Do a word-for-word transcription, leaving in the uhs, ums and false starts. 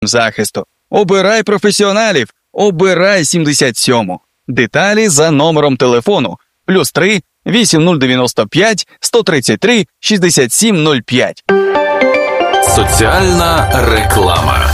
захисту. Обирай професіоналів. Обирай сімдесят сьому. Деталі за номером телефону плюс три вісім нуль дев'яносто п'ять сто тридцять три шістдесят сім нуль п'ять. Соціальна реклама.